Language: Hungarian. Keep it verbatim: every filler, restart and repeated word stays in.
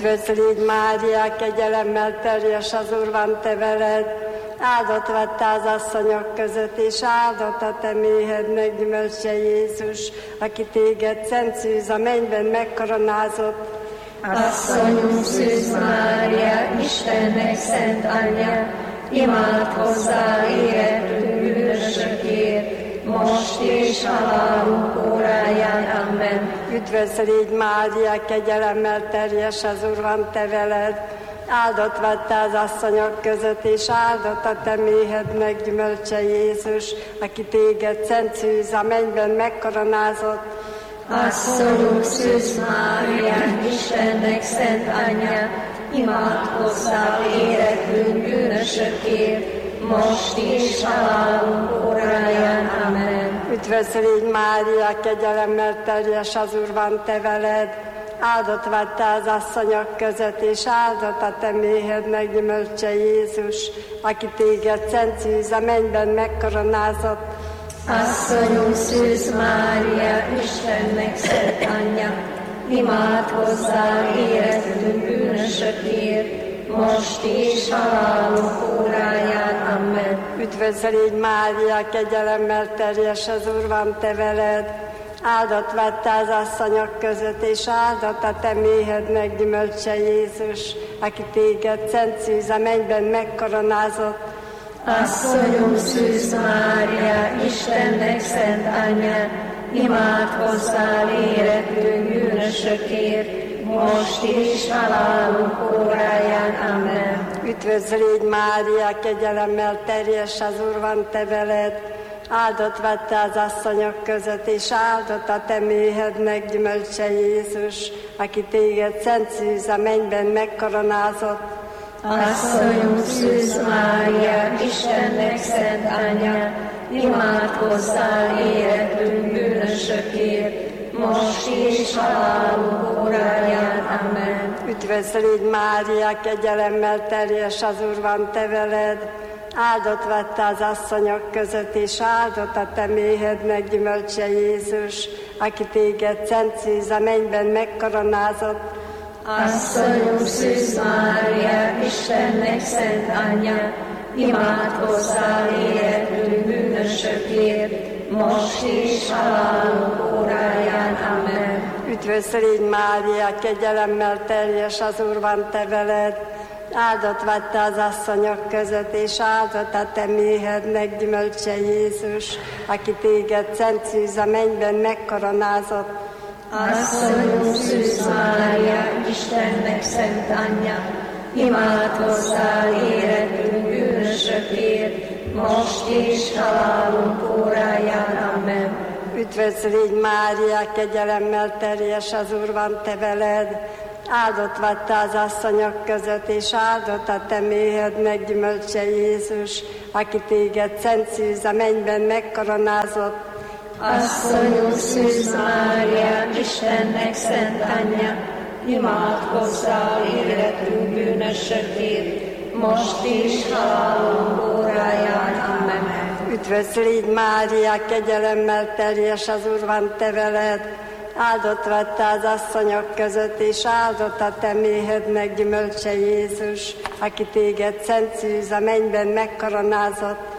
Üdvözl légy, Mária, kegyelemmel teljes, az Úr van te veled, áldott vagy te az asszonyok között, és áldott a te méhednek gyümölcse Jézus, aki téged szent szűz a mennyben megkoronázott. Asszonyunk Szűz Mária, Istennek szent anyja, imád hozzá érettünk bűnösökért, most és halálunk óráján. Amen. Üdvözl légy, Mária, kegyelemmel teljes, az Úr van te veled, áldott vagy te az asszonyok között, és áldott a te méhednek gyümölcse Jézus, aki téged szent szűz a mennyben megkoronázott. Asszonyunk Szűz Mária, Istennek szent anyja, imád hozzá érettünk bűnösökért, most is halálunk óráján. Amen. Üdvözl légy, Mária, kegyelemmel teljes, az Úr van te veled, áldott vagy te az asszonyok között, és áldott a te méhednek gyümölcse Jézus, aki téged szent szűz a mennyben megkoronázott. Asszonyunk Szűz Mária, Istennek szent anyja, imád hozzá érettünk bűnösökért, most is halálunk óráján. Amen. Üdvözl légy, Mária, kegyelemmel teljes, az Úr van te veled, áldott vagy te az asszonyok között, és áldott a te méhednek gyümölcse Jézus, aki téged szent szűz a mennyben megkoronázott. Asszonyunk Szűz Mária, Istennek szent anyja, imád hozzá érettünk bűnösökért, most is halálunk óráján. Amen. Üdvözl légy, Mária, kegyelemmel teljes, az Úr van te veled, áldott vagy te az asszonyok között, és áldott a te méhednek gyümölcse Jézus, aki téged szent szűz a mennyben megkoronázott. Asszonyunk Szűz Mária, Istennek szent anyja, imád hozzá érettünk bűnösökért, most is halálunk óráján. Amen. Üdvözl légy, Mária, kegyelemmel teljes, az Úr van te veled, áldott vagy te az asszonyok között, és áldott a te méhednek gyümölcse Jézus, aki téged szent szűz a mennyben megkoronázott. Asszonyunk Szűz Mária, Istennek szent anyja, imád hozzá érettünk bűnösökért, most is halálunk óráján. Amen. Üdvözl légy, Mária, kegyelemmel teljes, az Úr van te veled, áldott vagy te az asszonyok között, és áldott a te méhednek gyümölcse Jézus, aki téged szent szűz a mennyben megkoronázott. Asszonyunk Szűz Mária, Istennek szent anyja, imád hozzá érettünk bűnösökért, most is halálunk óráján. Amen. Üdvözl légy, Mária, kegyelemmel teljes, az Úr van te veled, áldott vagy te az asszonyok között, és áldott a te méhednek gyümölcse Jézus, aki téged szent szűz a mennyben megkoronázott. Asszonyunk Szűz Mária, Istennek szent anyja, imád hozzá érettünk bűnösökért, most is halálunk óráján. Amen. Üdvözl légy, Mária, kegyelemmel teljes, az Úr van te veled, áldott vagy te az asszonyok között, és áldott a te méhednek gyümölcse Jézus, aki téged szent szűz a mennyben megkoronázott.